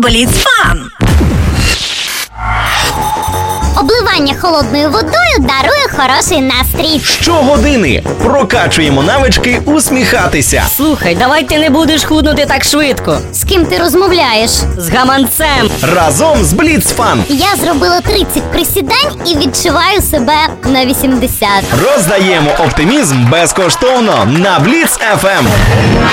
Бліц-фан! Обливання холодною водою дарує хороший настрій. Щогодини прокачуємо навички усміхатися. Слухай, давай ти не будеш худнути так швидко. З ким ти розмовляєш? З гаманцем. Разом з Бліц-фан. Я зробила 30 присідань і відчуваю себе на 80. Роздаємо оптимізм безкоштовно на Бліц FM.